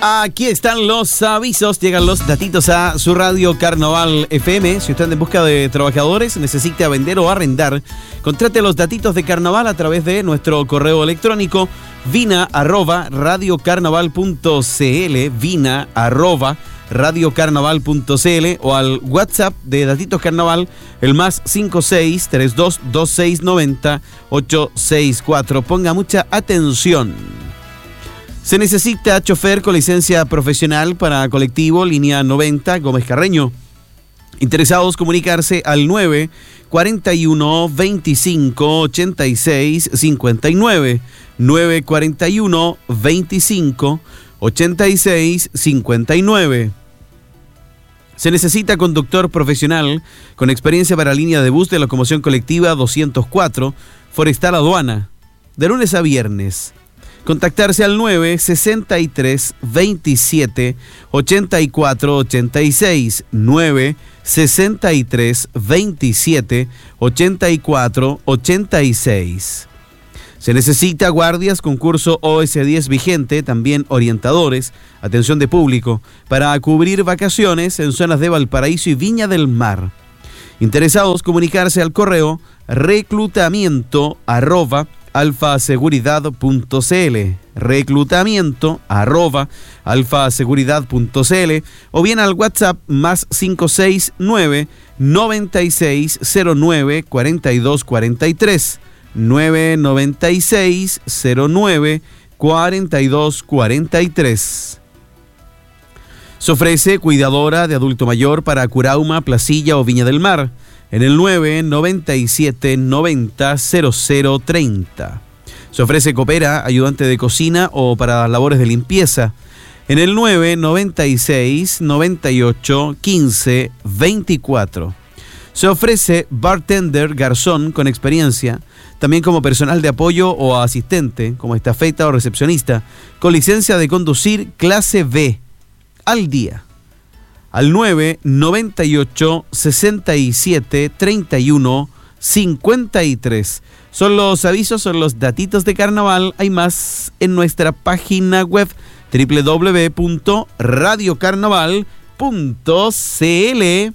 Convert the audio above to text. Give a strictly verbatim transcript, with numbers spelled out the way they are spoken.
Aquí están los avisos, llegan los datitos a su radio Carnaval F M. Si usted anda en busca de trabajadores, necesita vender o arrendar, contrate los datitos de Carnaval a través de nuestro correo electrónico vina arroba radiocarnaval.cl, vina arroba radiocarnaval.cl o al WhatsApp de Datitos Carnaval, el más cinco seis tres dos dos seis nueve cero ocho seis cuatro. Ponga mucha atención. Se necesita chofer con licencia profesional para colectivo línea noventa Gómez Carreño. Interesados comunicarse al nueve cuarenta y uno veinticinco ochenta y seis cincuenta y nueve, nueve cuarenta y uno veinticinco ochenta y seis cincuenta y nueve. Se necesita conductor profesional con experiencia para línea de bus de locomoción colectiva doscientos cuatro, Forestal Aduana, de lunes a viernes. Contactarse al nueve sesenta y tres veintisiete ochenta y cuatro ochenta y seis, nueve sesenta y tres veintisiete ochenta y cuatro ochenta y seis. Se necesita guardias con curso O S diez vigente, también orientadores, atención de público, para cubrir vacaciones en zonas de Valparaíso y Viña del Mar. Interesados comunicarse al correo reclutamiento arroba alfaseguridad.cl, reclutamiento arroba alfaseguridad.cl o bien al WhatsApp más cinco seis nueve noventa y seis cero nueve cuarenta y dos cuarenta y tres, nueve noventa y seis cero nueve cuarenta y dos cuarenta y tres. Se ofrece cuidadora de adulto mayor para Curauma, Placilla o Viña del Mar en el nueve noventa y siete noventa cero cero treinta. Se ofrece copera, ayudante de cocina o para labores de limpieza en el nueve noventa y seis noventa y ocho quince veinticuatro. Se ofrece bartender, garzón con experiencia, también como personal de apoyo o asistente, como estafeta o recepcionista, con licencia de conducir clase B al día. Al nueve noventa y ocho sesenta y siete treinta y uno cincuenta y tres. Son los avisos, son los datitos de Carnaval. Hay más en nuestra página web doble u doble u doble u punto radiocarnaval punto c l.